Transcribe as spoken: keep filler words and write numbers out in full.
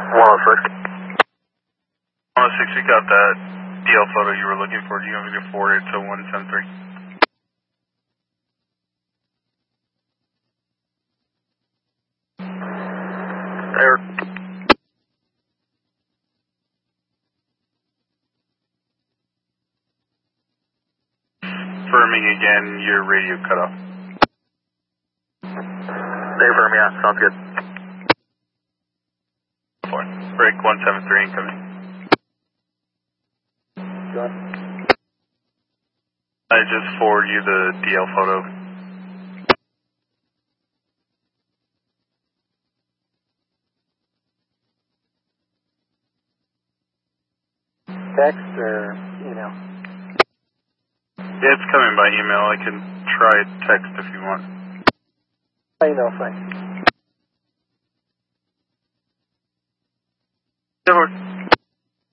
one oh six. one oh six, we got that D L photo you were looking for. Do you want me to forward it to one seven three? There. Confirming again, your radio cut off. They affirm, yeah, sounds good. Break one seven three incoming. Good. I just forward you the D L photo. Text or email? Yeah, it's coming by email. I can try text if you want. Email, fine. Yeah,